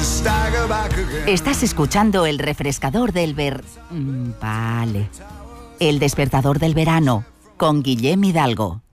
Estás escuchando el refrescador del Vale. El despertador del verano, con Guillem Hidalgo.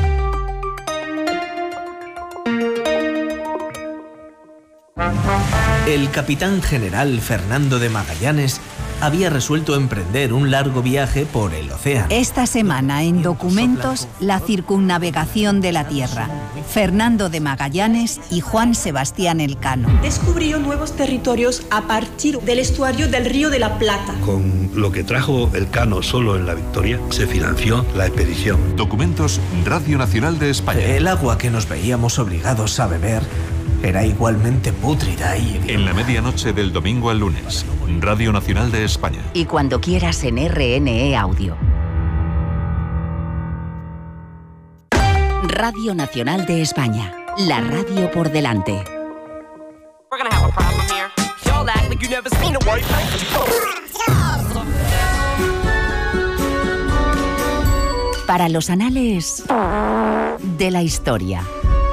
El capitán general Fernando de Magallanes había resuelto emprender un largo viaje por el océano. Esta semana en Documentos, la circunnavegación de la Tierra. Fernando de Magallanes y Juan Sebastián Elcano. Descubrió nuevos territorios a partir del estuario del Río de la Plata. Con lo que trajo Elcano solo en la Victoria, se financió la expedición. Documentos, Radio Nacional de España. El agua que nos veíamos obligados a beber era igualmente pútrida y... En la medianoche del domingo al lunes, Radio Nacional de España. Y cuando quieras en RNE Audio. Radio Nacional de España. La radio por delante. Para los anales de la historia.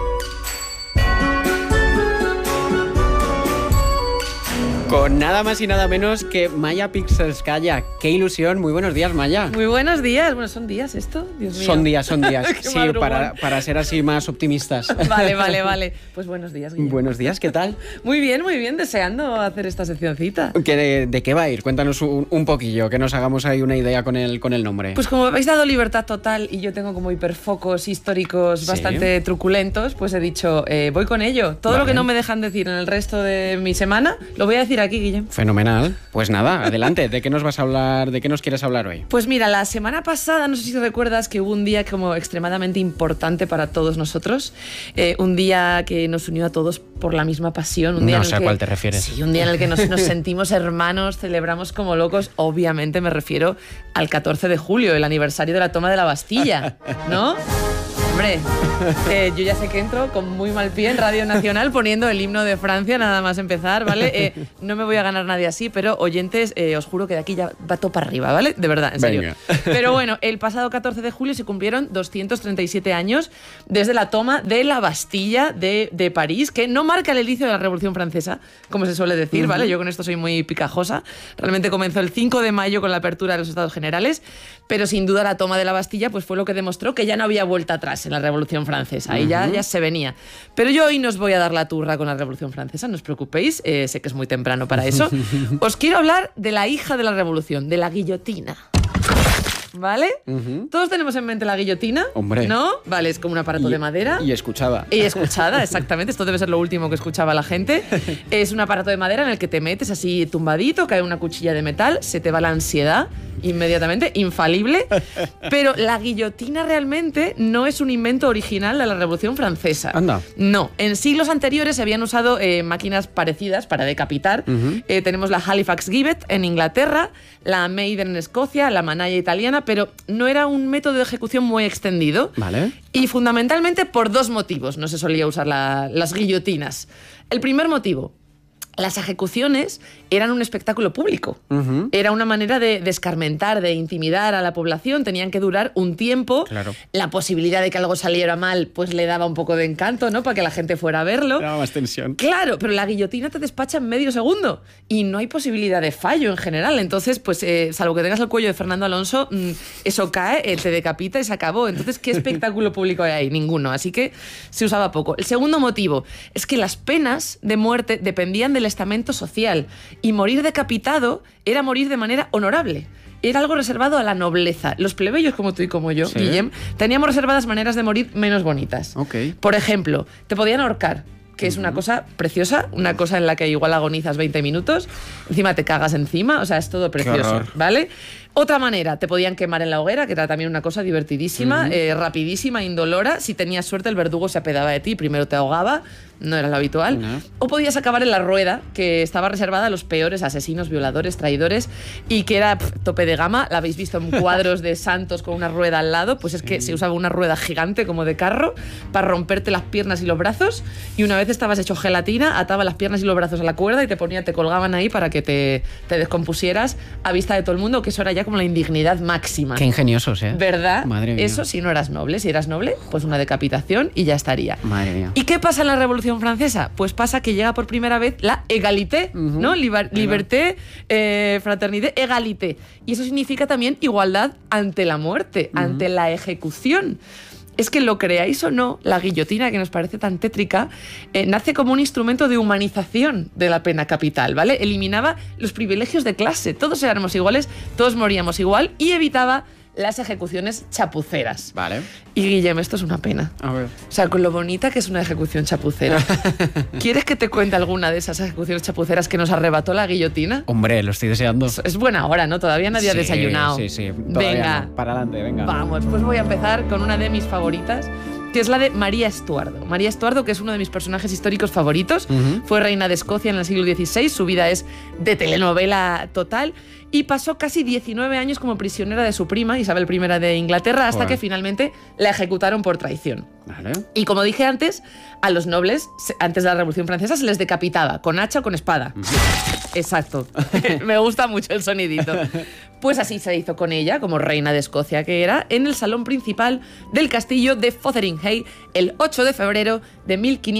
Con nada más y nada menos que Maya Pixelskaya. ¡Qué ilusión! Muy buenos días, Maya. Muy buenos días. Bueno, ¿son días esto? Dios mío. Son días. Sí, madrugón. para ser así más optimistas. Vale. Pues buenos días, Guillermo. Buenos días, ¿qué tal? Muy bien. Deseando hacer esta seccioncita. ¿De qué va a ir? Cuéntanos un poquillo, que nos hagamos ahí una idea con el nombre. Pues como me habéis dado libertad total y yo tengo como hiperfocos históricos bastante truculentos, pues he dicho, voy con ello. Todo lo que no me dejan decir en el resto de mi semana, lo voy a decir aquí, Guillem. Fenomenal. Pues nada, adelante. ¿De qué nos vas a hablar? ¿De qué nos quieres hablar hoy? Pues mira, la semana pasada, no sé si te recuerdas, que hubo un día como extremadamente importante para todos nosotros. Un día que nos unió a todos por la misma pasión. Un día no sé a cuál te refieres. Sí, un día en el que nos sentimos hermanos, celebramos como locos. Obviamente me refiero al 14 de julio, el aniversario de la toma de la Bastilla, ¿no? Hombre, yo ya sé que entro con muy mal pie en Radio Nacional poniendo el himno de Francia nada más empezar, ¿vale? No me voy a ganar nadie así, pero oyentes, os juro que de aquí ya va todo para arriba, ¿vale? De verdad, en serio. Venga. Pero bueno, el pasado 14 de julio se cumplieron 237 años desde la toma de la Bastilla de París, que no marca el inicio de la Revolución Francesa, como se suele decir, ¿vale? Yo con esto soy muy picajosa. Realmente comenzó el 5 de mayo con la apertura de los Estados Generales, pero sin duda la toma de la Bastilla pues fue lo que demostró que ya no había vuelta atrás en la Revolución Francesa. Ahí ya se venía. Pero yo hoy no os voy a dar la turra con la Revolución Francesa, no os preocupéis, sé que es muy temprano para eso. Os quiero hablar de la hija de la Revolución, de la guillotina. ¿Vale? Todos tenemos en mente la guillotina. Hombre. ¿No? Vale, es como un aparato de madera. Y escuchada. Y escuchada, exactamente. Esto debe ser lo último que escuchaba la gente. Es un aparato de madera en el que te metes así tumbadito, cae una cuchilla de metal, se te va la ansiedad inmediatamente, infalible. Pero la guillotina realmente no es un invento original de la Revolución Francesa. Anda. No. En siglos anteriores se habían usado máquinas parecidas para decapitar. Tenemos la Halifax Gibbet en Inglaterra, la Maiden en Escocia, la manalla italiana, pero no era un método de ejecución muy extendido. Vale. Y fundamentalmente por dos motivos no se solía usar las guillotinas. El primer motivo: las ejecuciones eran un espectáculo público. Era una manera de escarmentar, de intimidar a la población. Tenían que durar un tiempo. Claro. La posibilidad de que algo saliera mal pues le daba un poco de encanto, ¿no? Para que la gente fuera a verlo. Daba más tensión. Claro, pero la guillotina te despacha en medio segundo y no hay posibilidad de fallo en general. Entonces, pues salvo que tengas el cuello de Fernando Alonso, eso cae, te decapita y se acabó. Entonces, ¿qué espectáculo público hay ahí? Ninguno. Así que se usaba poco. El segundo motivo es que las penas de muerte dependían del estamento social y morir decapitado era morir de manera honorable. Era algo reservado a la nobleza. Los plebeyos como tú y como yo, sí, Guillem, teníamos reservadas maneras de morir menos bonitas. Okay. Por ejemplo, te podían ahorcar, que es una cosa preciosa, una cosa en la que igual agonizas 20 minutos, encima te cagas encima, o sea, es todo precioso, ¿vale? Otra manera, te podían quemar en la hoguera, que era también una cosa divertidísima, rapidísima, indolora. Si tenías suerte, el verdugo se apedaba de ti, primero te ahogaba, no era lo habitual. O podías acabar en la rueda, que estaba reservada a los peores asesinos, violadores, traidores, y que era tope de gama. La habéis visto en cuadros de santos con una rueda al lado, pues es que se usaba una rueda gigante como de carro para romperte las piernas y los brazos, y una vez estabas hecho gelatina, ataba las piernas y los brazos a la cuerda y te colgaban ahí para que te descompusieras a vista de todo el mundo, que eso era ya como la indignidad máxima. Qué ingeniosos, ¿eh? ¿Verdad? Madre mía. Eso si no eras noble. Si eras noble, pues una decapitación y ya estaría. Madre mía. ¿Y qué pasa en la Revolución Francesa? Pues pasa que llega por primera vez la égalité, ¿no? Liberté, fraternité, égalité. Y eso significa también igualdad ante la muerte, ante la ejecución. Es que lo creáis o no, la guillotina, que nos parece tan tétrica, nace como un instrumento de humanización de la pena capital, ¿vale? Eliminaba los privilegios de clase, todos éramos iguales, todos moríamos igual y evitaba las ejecuciones chapuceras. Vale. Y Guillem, esto es una pena. A ver. O sea, con lo bonita que es una ejecución chapucera. ¿Quieres que te cuente alguna de esas ejecuciones chapuceras que nos arrebató la guillotina? Hombre, lo estoy deseando. Es buena hora, ¿no? Todavía nadie ha desayunado. Sí. Venga. No. Para adelante, venga. Vamos, pues voy a empezar con una de mis favoritas, que es la de María Estuardo. María Estuardo, que es uno de mis personajes históricos favoritos, fue reina de Escocia en el siglo XVI, su vida es de telenovela total, y pasó casi 19 años como prisionera de su prima, Isabel I de Inglaterra, hasta que finalmente la ejecutaron por traición. Vale. Y como dije antes, a los nobles, antes de la Revolución Francesa, se les decapitaba, con hacha o con espada. Exacto. Me gusta mucho el sonidito. Pues así se hizo con ella, como reina de Escocia que era, en el salón principal del castillo de Fotheringhay el 8 de febrero de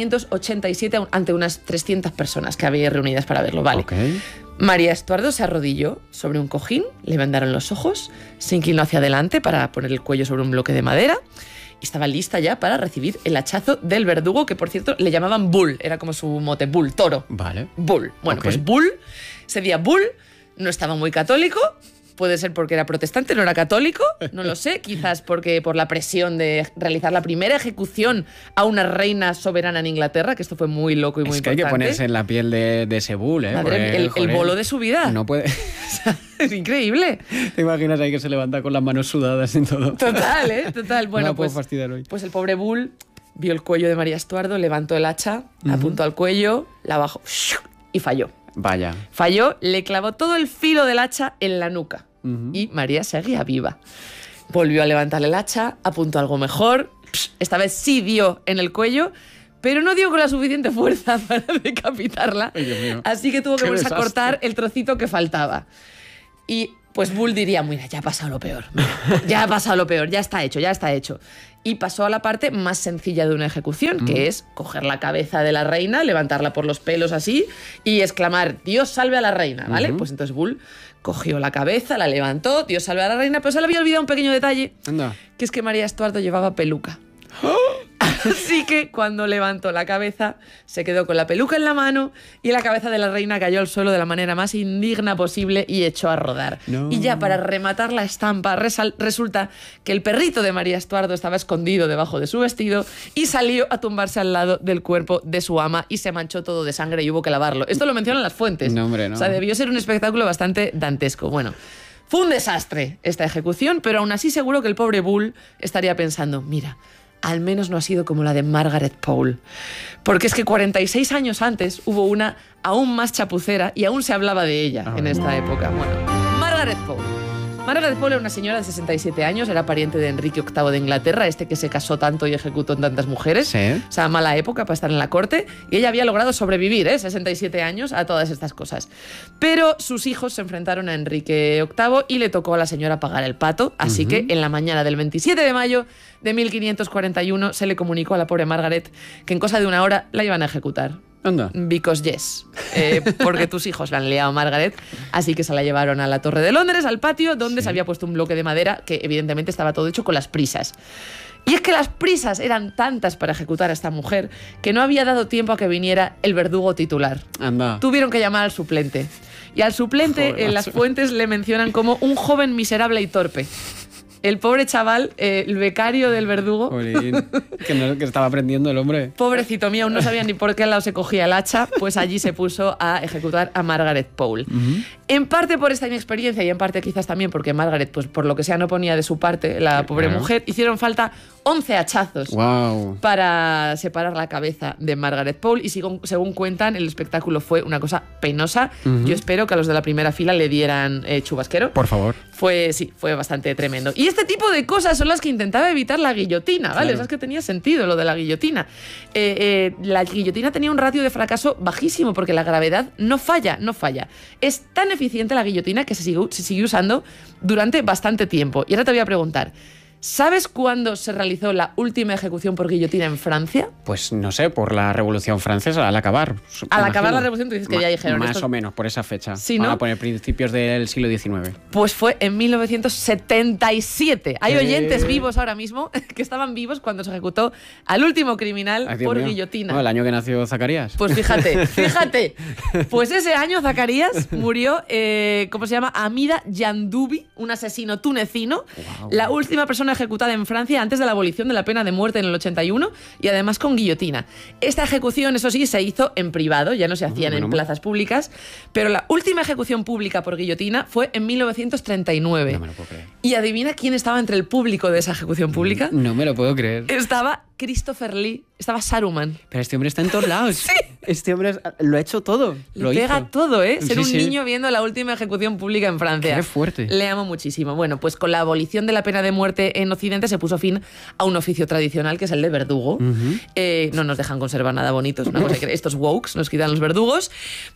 1587 ante unas 300 personas que había reunidas para verlo. Vale. Okay. María Estuardo se arrodilló sobre un cojín, le vendaron los ojos, se inclinó hacia adelante para poner el cuello sobre un bloque de madera y estaba lista ya para recibir el hachazo del verdugo, que por cierto le llamaban Bull, era como su mote, Bull, toro. Vale. Bull. Bueno, pues Bull, ese día Bull no estaba muy católico. Puede ser porque era protestante, no era católico, no lo sé. Quizás porque por la presión de realizar la primera ejecución a una reina soberana en Inglaterra, que esto fue muy loco y muy importante. Es que hay que ponerse en la piel de ese Bull, ¿eh? Madre, el bolo de su vida. No puede... Es increíble. ¿Te imaginas ahí que se levanta con las manos sudadas y todo? Total, ¿eh? Total. Bueno, no puedo fastidiar hoy. Pues el pobre Bull vio el cuello de María Estuardo, levantó el hacha, apuntó al cuello, la bajó y falló. Vaya. Falló, le clavó todo el filo del hacha en la nuca. Y María seguía viva. Volvió a levantar el hacha, apuntó algo mejor. Esta vez sí dio en el cuello, pero no dio con la suficiente fuerza para decapitarla. Ay, Dios mío. Así que tuvo que volver a desastre. cortar el trocito que faltaba. Y pues Bull diría, mira, ya ha pasado lo peor. Mira, ya ha pasado lo peor, ya está hecho, ya está hecho. Y pasó a la parte más sencilla de una ejecución, que es coger la cabeza de la reina, levantarla por los pelos así y exclamar, Dios salve a la reina, ¿vale? Pues entonces Bull cogió la cabeza, la levantó, Dios salve a la reina, pero se le había olvidado un pequeño detalle, Anda. que es que María Estuardo llevaba peluca. Así que cuando levantó la cabeza, se quedó con la peluca en la mano y la cabeza de la reina cayó al suelo de la manera más indigna posible y echó a rodar. No. Y ya para rematar la estampa, resulta que el perrito de María Estuardo estaba escondido debajo de su vestido y salió a tumbarse al lado del cuerpo de su ama y se manchó todo de sangre y hubo que lavarlo. Esto lo mencionan las fuentes. No, hombre, no. O sea, debió ser un espectáculo bastante dantesco. Bueno, fue un desastre esta ejecución, pero aún así seguro que el pobre Bull estaría pensando, mira, al menos no ha sido como la de Margaret Pole. Porque es que 46 años antes hubo una aún más chapucera y aún se hablaba de ella en esta época. Bueno, Margaret Pole. Margaret Pole era una señora de 67 años, era pariente de Enrique VIII de Inglaterra, este que se casó tanto y ejecutó en tantas mujeres. Sí. O sea, mala época para estar en la corte. Y ella había logrado sobrevivir, 67 años, a todas estas cosas. Pero sus hijos se enfrentaron a Enrique VIII y le tocó a la señora pagar el pato. Así que en la mañana del 27 de mayo de 1541 se le comunicó a la pobre Margaret que en cosa de una hora la iban a ejecutar. Anda. Because yes. Porque tus hijos la han liado, Margaret. Así que se la llevaron a la Torre de Londres, al patio, donde se había puesto un bloque de madera que evidentemente estaba todo hecho con las prisas. Y es que las prisas eran tantas para ejecutar a esta mujer que no había dado tiempo a que viniera el verdugo titular. Anda. Tuvieron que llamar al suplente. Y al suplente Joder, en las macho. fuentes le mencionan como un joven miserable y torpe. El pobre chaval, el becario del verdugo, Jolín, que estaba aprendiendo el hombre. pobrecito mío, aún no sabía ni por qué lado se cogía el hacha, pues allí se puso a ejecutar a Margaret Pole. En parte por esta inexperiencia y en parte quizás también porque Margaret, pues por lo que sea, no ponía de su parte, la pobre mujer, hicieron falta 11 hachazos Wow. para separar la cabeza de Margaret Pole y según cuentan, el espectáculo fue una cosa penosa. Yo espero que a los de la primera fila le dieran chubasquero. Por favor. Fue bastante tremendo. Y este tipo de cosas son las que intentaba evitar la guillotina, ¿vale? Claro. O sea, es que tenía sentido lo de la guillotina. La guillotina tenía un ratio de fracaso bajísimo porque la gravedad no falla. Es tan eficiente la guillotina que se siguió usando durante bastante tiempo. Y ahora te voy a preguntar, ¿sabes cuándo se realizó la última ejecución por guillotina en Francia? Pues no sé, por la Revolución Francesa, al acabar. Al acabar la Revolución, tú dices que ya dijeron más esto. o menos, por esa fecha. Sí, ¿no? Van a poner principios del siglo XIX. Pues fue en 1977. Hay oyentes vivos ahora mismo que estaban vivos cuando se ejecutó al último criminal por guillotina. No, el año que nació Zacarías. Pues fíjate. Pues ese año Zacarías murió, ¿cómo se llama? Amida Yandoubi, un asesino tunecino. Wow. La última persona ejecutada en Francia antes de la abolición de la pena de muerte en el 81 y además con guillotina. Esta ejecución, eso sí, se hizo en privado, ya no se hacían en plazas públicas, pero la última ejecución pública por guillotina fue en 1939. No me lo puedo creer. ¿Y adivina quién estaba entre el público de esa ejecución pública? No me lo puedo creer. Estaba Christopher Lee, estaba Saruman. Pero este hombre está en todos lados. Sí. Este hombre lo ha hecho todo. Lo pega hizo. todo, ¿eh? Ser sí, un niño viendo la última ejecución pública en Francia. Qué fuerte. Le amo muchísimo. Bueno, pues con la abolición de la pena de muerte en Occidente se puso fin a un oficio tradicional que es el de verdugo. No nos dejan conservar nada bonito. Es una cosa que estos wokes nos quitan los verdugos.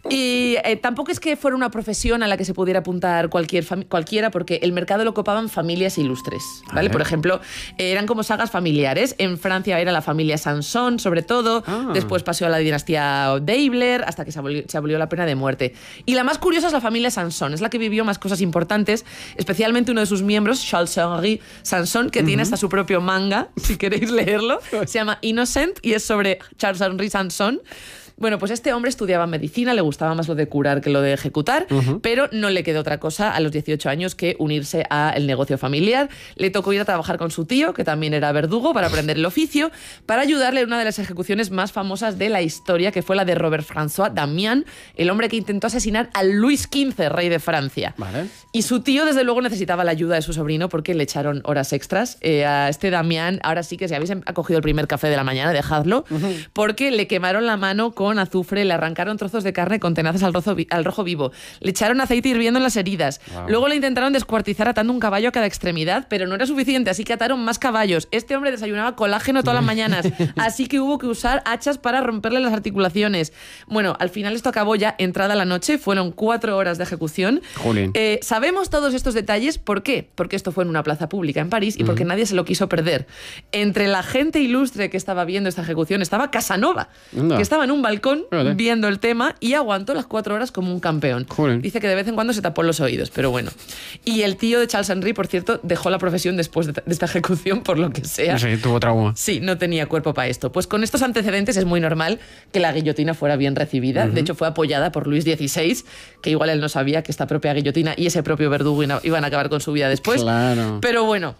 Y tampoco es que fuera una profesión a la que se pudiera apuntar cualquiera, porque el mercado lo copaban familias ilustres, ¿vale? Por ejemplo, eran como sagas familiares. En Francia era la familia Sanson, sobre todo. Después pasó a la dinastía Deibler, hasta que se abolió la pena de muerte. Y la más curiosa es la familia Sanson, es la que vivió más cosas importantes, especialmente uno de sus miembros, Charles-Henri Sanson, que tiene hasta su propio manga, si queréis leerlo. Se llama Innocent y es sobre Charles-Henri Sanson. Bueno, pues este hombre estudiaba medicina, le gustaba más lo de curar que lo de ejecutar, pero no le quedó otra cosa a los 18 años que unirse al negocio familiar. Le tocó ir a trabajar con su tío, que también era verdugo, para aprender el oficio, para ayudarle en una de las ejecuciones más famosas de la historia, que fue la de Robert-François Damiens, el hombre que intentó asesinar a Luis XV, rey de Francia. Vale. Y su tío, desde luego, necesitaba la ayuda de su sobrino porque le echaron horas extras. A este Damiens, ahora sí que si habéis cogido el primer café de la mañana, dejadlo, porque le quemaron la mano con azufre, le arrancaron trozos de carne con tenazas al rojo vivo, le echaron aceite hirviendo en las heridas. Wow. Luego le intentaron descuartizar atando un caballo a cada extremidad, pero no era suficiente, así que ataron más caballos. Este hombre desayunaba colágeno todas las mañanas, así que hubo que usar hachas para romperle las articulaciones. Bueno, al final esto acabó ya entrada la noche, fueron 4 horas de ejecución. Sabemos todos estos detalles, ¿por qué? Porque esto fue en una plaza pública en París y porque nadie se lo quiso perder. Entre la gente ilustre que estaba viendo esta ejecución estaba Casanova, que estaba en un balcón viendo el tema y aguantó las 4 horas como un campeón. Dice que de vez en cuando se tapó los oídos, pero bueno. Y el tío de Charles-Henri, por cierto, dejó la profesión después de esta ejecución, por lo que sea. Sí, tuvo trauma. Sí, no tenía cuerpo para esto. Pues con estos antecedentes es muy normal que la guillotina fuera bien recibida. De hecho, fue apoyada por Luis XVI, que igual él no sabía que esta propia guillotina y ese propio verdugo iban a acabar con su vida después. Claro. Pero bueno.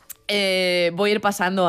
Voy a ir pasando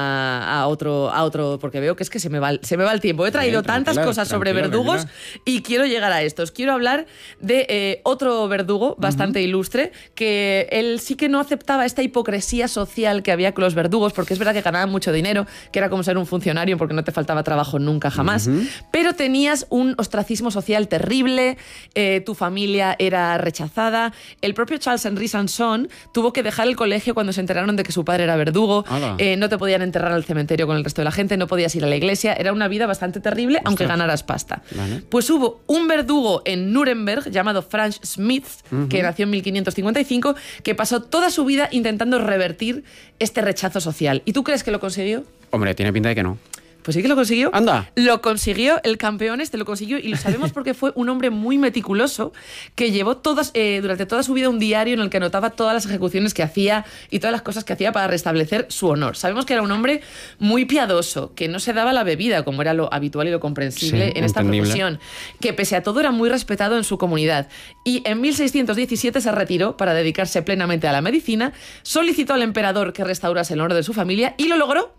a otro, porque veo que es que se me va el tiempo. He traído tantas cosas sobre verdugos y quiero llegar a estos. Quiero hablar de otro verdugo bastante ilustre, que él sí que no aceptaba esta hipocresía social que había con los verdugos, porque es verdad que ganaban mucho dinero, que era como ser un funcionario porque no te faltaba trabajo nunca jamás, pero tenías un ostracismo social terrible, tu familia era rechazada. El propio Charles-Henri Sanson tuvo que dejar el colegio cuando se enteraron de que su padre era verdugo, no te podían enterrar al cementerio con el resto de la gente, no podías ir a la iglesia, era una vida bastante terrible, aunque ganaras pasta. Pues hubo un verdugo en Nuremberg llamado Franz Smith, que nació en 1555, que pasó toda su vida intentando revertir este rechazo social. ¿Y tú crees que lo consiguió? Hombre, tiene pinta de que no. Pues sí que lo consiguió. ¡Anda! Lo consiguió, el campeón lo consiguió, y lo sabemos porque fue un hombre muy meticuloso que llevó durante toda su vida un diario en el que anotaba todas las ejecuciones que hacía y todas las cosas que hacía para restablecer su honor. Sabemos que era un hombre muy piadoso, que no se daba la bebida, como era lo habitual y lo comprensible en esta profesión, que pese a todo era muy respetado en su comunidad. Y en 1617 se retiró para dedicarse plenamente a la medicina, solicitó al emperador que restaurase el honor de su familia y lo logró.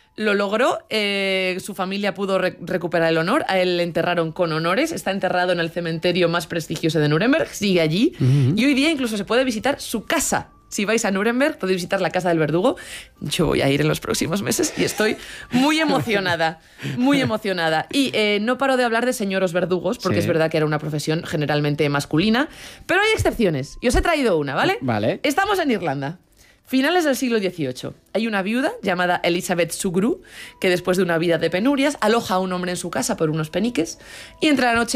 Su familia pudo recuperar el honor, a él le enterraron con honores, está enterrado en el cementerio más prestigioso de Nuremberg, sigue allí, y hoy día incluso se puede visitar su casa. Si vais a Nuremberg, podéis visitar la casa del verdugo. Yo voy a ir en los próximos meses y estoy muy emocionada, muy emocionada. Y no paro de hablar de señoros verdugos, porque es verdad que era una profesión generalmente masculina, pero hay excepciones, y os he traído una, ¿vale? Vale. Estamos en Irlanda. Finales del siglo XVIII. Hay una viuda llamada Elizabeth Sugrue que después de una vida de penurias aloja a un hombre en su casa por unos peniques y entre la noche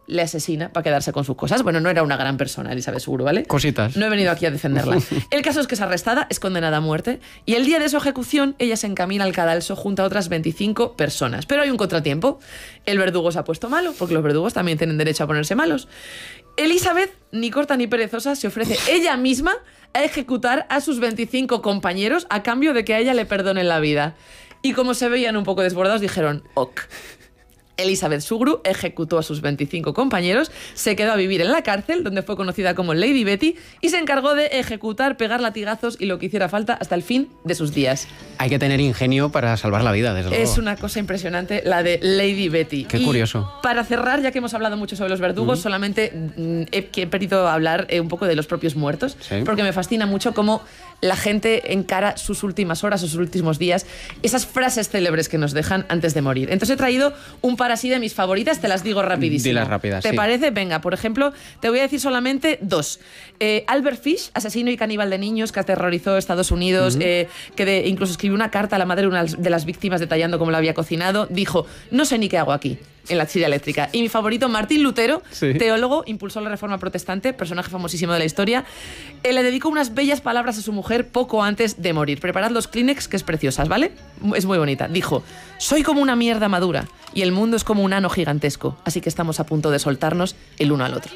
le asesina para quedarse con sus cosas. Bueno, no era una gran persona, Elizabeth Sugru, ¿vale? Cositas. No he venido aquí a defenderla. El caso es que es arrestada, es condenada a muerte, y el día de su ejecución ella se encamina al cadalso junto a otras 25 personas. Pero hay un contratiempo. El verdugo se ha puesto malo, porque los verdugos también tienen derecho a ponerse malos. Elizabeth, ni corta ni perezosa, se ofrece ella misma a ejecutar a sus 25 compañeros a cambio de que a ella le perdonen la vida. Y como se veían un poco desbordados, dijeron, ok. Elizabeth Sugru ejecutó a sus 25 compañeros, se quedó a vivir en la cárcel, donde fue conocida como Lady Betty, y se encargó de ejecutar, pegar latigazos y lo que hiciera falta hasta el fin de sus días. Hay que tener ingenio para salvar la vida, desde luego. Es una cosa impresionante la de Lady Betty. Qué curioso. Para cerrar, ya que hemos hablado mucho sobre los verdugos, solamente he querido hablar un poco de los propios muertos, ¿sí? Porque me fascina mucho cómo la gente encara sus últimas horas, sus últimos días, esas frases célebres que nos dejan antes de morir. Entonces he traído un par así de mis favoritas, te las digo rapidísimo. Dilas rápidas, ¿Te sí. parece? Venga, por ejemplo, te voy a decir solamente dos. Albert Fish, asesino y caníbal de niños que aterrorizó a Estados Unidos, incluso escribió una carta a la madre de una de las víctimas detallando cómo la había cocinado, dijo, no sé ni qué hago aquí, en la silla eléctrica. Y mi favorito, Martín Lutero, sí. Teólogo, impulsó la Reforma Protestante, personaje famosísimo de la historia. Le dedicó unas bellas palabras a su mujer poco antes de morir. Preparad los Kleenex, que es preciosas, ¿vale? Es muy bonita. Dijo, soy como una mierda madura y el mundo es como un ano gigantesco, así que estamos a punto de soltarnos el uno al otro.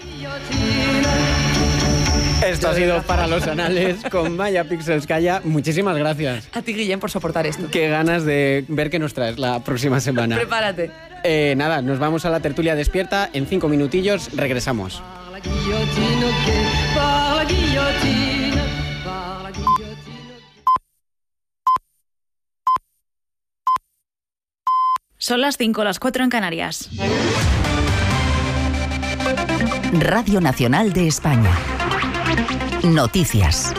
Esto ha sido Para los Anales con Maya Pixelskaya. Muchísimas gracias. A ti, Guillem, por soportar esto. Qué ganas de ver qué nos traes la próxima semana. Prepárate. Nada, nos vamos a la tertulia despierta. En 5 minutillos regresamos. Son las 5, las 4 en Canarias. Radio Nacional de España. Noticias.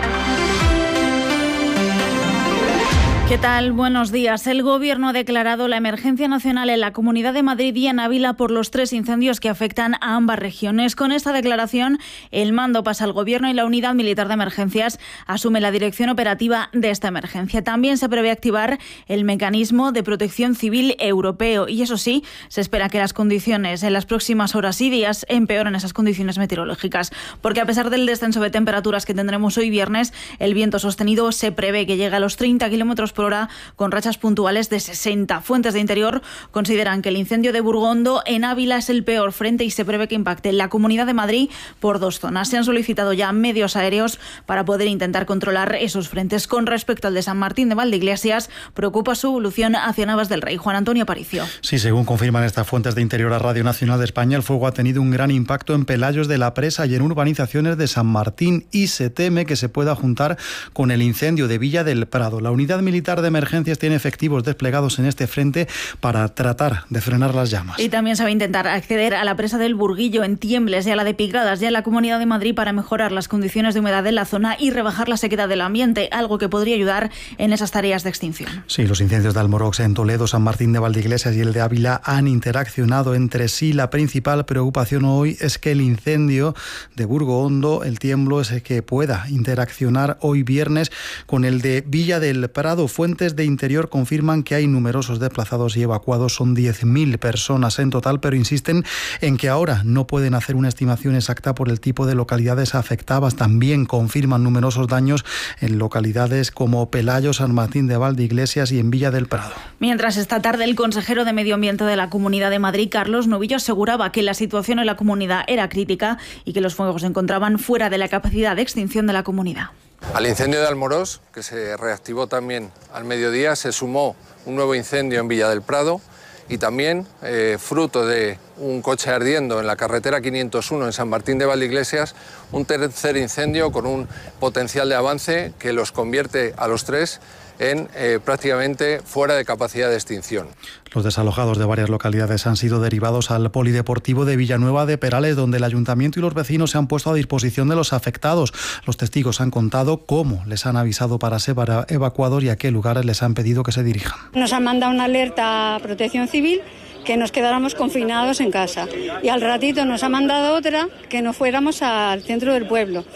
¿Qué tal? Buenos días. El Gobierno ha declarado la emergencia nacional en la Comunidad de Madrid y en Ávila por los 3 incendios que afectan a ambas regiones. Con esta declaración, el mando pasa al Gobierno y la Unidad Militar de Emergencias asume la dirección operativa de esta emergencia. También se prevé activar el mecanismo de protección civil europeo y eso sí, se espera que las condiciones en las próximas horas y días empeoren esas condiciones meteorológicas, porque a pesar del descenso de temperaturas que tendremos hoy viernes, el viento sostenido se prevé que llegue a los 30 km/h con rachas puntuales de 60. Fuentes de interior consideran que el incendio de Burgondo en Ávila es el peor frente y se prevé que impacte en la Comunidad de Madrid por 2 zonas. Se han solicitado ya medios aéreos para poder intentar controlar esos frentes. Con respecto al de San Martín de Valdeiglesias, preocupa su evolución hacia Navas del Rey. Juan Antonio Aparicio. Sí, según confirman estas fuentes de interior a Radio Nacional de España, el fuego ha tenido un gran impacto en Pelayos de la Presa y en urbanizaciones de San Martín y se teme que se pueda juntar con el incendio de Villa del Prado. La unidad militar de emergencias tiene efectivos desplegados en este frente para tratar de frenar las llamas. Y también se va a intentar acceder a la presa del Burguillo en Tiembles y a la de Pigradas ya en la Comunidad de Madrid para mejorar las condiciones de humedad en la zona y rebajar la sequedad del ambiente, algo que podría ayudar en esas tareas de extinción. Sí, los incendios de Almorox en Toledo, San Martín de Valdeiglesias y el de Ávila han interaccionado entre sí. La principal preocupación hoy es que el incendio de Burgondo, el tiemblo, es que pueda interaccionar hoy viernes con el de Villa del Prado. Fuentes de interior confirman que hay numerosos desplazados y evacuados, son 10.000 personas en total, pero insisten en que ahora no pueden hacer una estimación exacta por el tipo de localidades afectadas. También confirman numerosos daños en localidades como Pelayo, San Martín de Valdeiglesias y en Villa del Prado. Mientras esta tarde el consejero de Medio Ambiente de la Comunidad de Madrid, Carlos Novillo, aseguraba que la situación en la comunidad era crítica y que los fuegos se encontraban fuera de la capacidad de extinción de la comunidad. Al incendio de Almorox, que se reactivó también al mediodía, se sumó un nuevo incendio en Villa del Prado y también, fruto de un coche ardiendo en la carretera 501 en San Martín de Valdeiglesias, un tercer incendio con un potencial de avance que los convierte a los 3 en prácticamente fuera de capacidad de extinción. Los desalojados de varias localidades han sido derivados al Polideportivo de Villanueva de Perales, donde el Ayuntamiento y los vecinos se han puesto a disposición de los afectados. Los testigos han contado cómo les han avisado para ser evacuados y a qué lugares les han pedido que se dirijan. Nos han mandado una alerta a Protección Civil que nos quedáramos confinados en casa y al ratito nos ha mandado otra que nos fuéramos al centro del pueblo.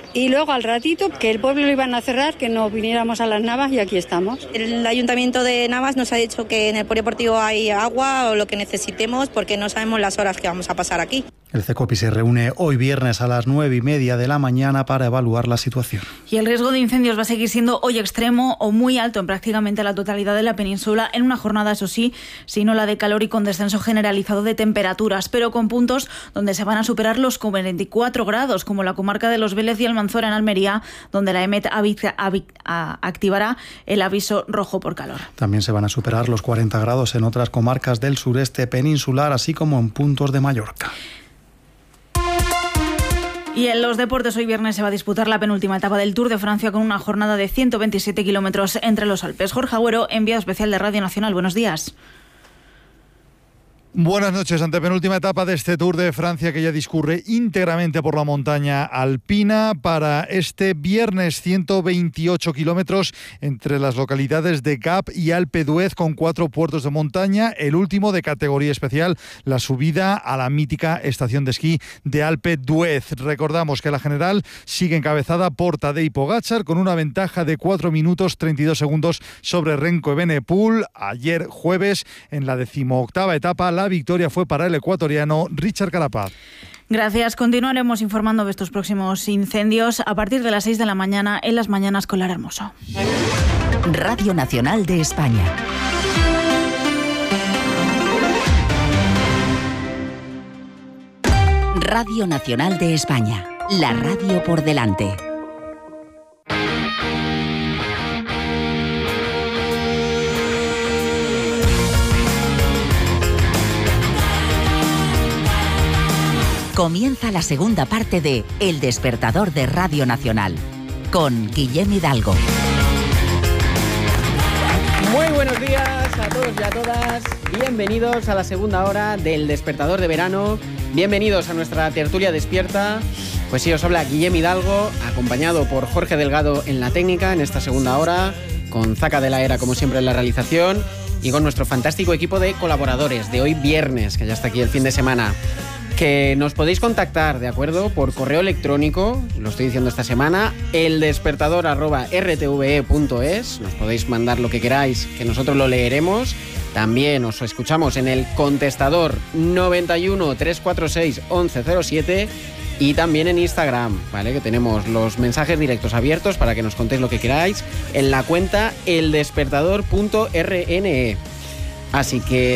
y luego al ratito que el pueblo lo iban a cerrar, que no viniéramos a las Navas y aquí estamos. El Ayuntamiento de Navas nos ha dicho que en el polideportivo hay agua o lo que necesitemos porque no sabemos las horas que vamos a pasar aquí. El CECOPI se reúne hoy viernes a las 9:30 de la mañana para evaluar la situación. Y el riesgo de incendios va a seguir siendo hoy extremo o muy alto en prácticamente la totalidad de la península, en una jornada, eso sí, sin ola de calor y con descenso generalizado de temperaturas, pero con puntos donde se van a superar los 24 grados, como la comarca de Los Vélez y Almanzora en Almería, donde la EMET activará el aviso rojo por calor. También se van a superar los 40 grados en otras comarcas del sureste peninsular, así como en puntos de Mallorca. Y en los deportes, hoy viernes se va a disputar la penúltima etapa del Tour de Francia con una jornada de 127 kilómetros entre los Alpes. Jorge Agüero, enviado especial de Radio Nacional. Buenos días. Buenas noches. Antepenúltima etapa de este Tour de Francia que ya discurre íntegramente por la montaña alpina. Para este viernes, 128 kilómetros entre las localidades de Gap y Alpe d'Huez, con 4 puertos de montaña. El último de categoría especial, la subida a la mítica estación de esquí de Alpe d'Huez. Recordamos que la general sigue encabezada por Tadej Pogačar con una ventaja de 4 minutos 32 segundos sobre Remco Evenepoel. Ayer jueves, en la 18ª etapa, la victoria fue para el ecuatoriano Richard Carapaz. Gracias. Continuaremos informando de estos próximos incendios a partir de las 6 de la mañana en Las Mañanas con Lara Hermoso. Radio Nacional de España. Radio Nacional de España. La radio por delante. Comienza la segunda parte de El Despertador de Radio Nacional, con Guillem Hidalgo. Muy buenos días a todos y a todas. Bienvenidos a la segunda hora del Despertador de Verano. Bienvenidos a nuestra tertulia despierta. Pues sí, os habla Guillem Hidalgo, acompañado por Jorge Delgado en la técnica en esta segunda hora, con Zaca de la Era, como siempre, en la realización, y con nuestro fantástico equipo de colaboradores de hoy viernes, que ya está aquí el fin de semana. Que nos podéis contactar, ¿de acuerdo? Por correo electrónico, lo estoy diciendo esta semana, eldespertador@rtve.es. Nos podéis mandar lo que queráis, que nosotros lo leeremos. También os escuchamos en el contestador 91 346 1107 y también en Instagram, ¿vale? Que tenemos los mensajes directos abiertos para que nos contéis lo que queráis en la cuenta eldespertador.rne. Así que